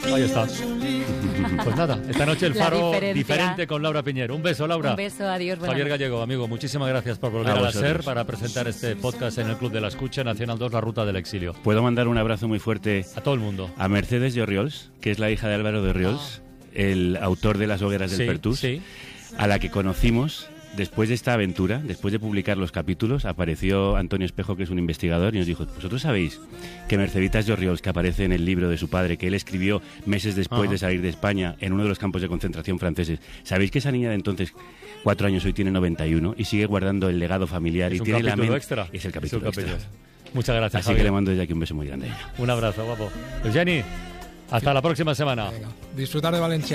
Ahí está. Pues nada, esta noche el Faro diferencia. diferente con Laura Piñero. Un beso, Laura. Un beso, adiós. Javier Gallego, amigo, muchísimas gracias por volver a la SER para presentar este podcast en el Club de la Escucha, Nacional 2, La Ruta del Exilio. Puedo mandar un abrazo muy fuerte a todo el mundo. A Mercedes de Orriols, que es la hija de Álvaro de Orriols, el autor de Las hogueras del Pertús, a la que conocimos. Después de esta aventura, después de publicar los capítulos, apareció Antonio Espejo, que es un investigador, y nos dijo: ¿vosotros sabéis que Merceditas de Orriols, que aparece en el libro de su padre, que él escribió meses después de salir de España en uno de los campos de concentración franceses, sabéis que esa niña de entonces, 4 años, hoy tiene 91 y sigue guardando el legado familiar? Es y un tiene capítulo la extra. Es el capítulo extra. Muchas gracias, Así Javier. que le mando desde aquí un beso muy grande a ella. Un abrazo, guapo. Eugeni, hasta la próxima semana. Venga, disfrutar de Valencia.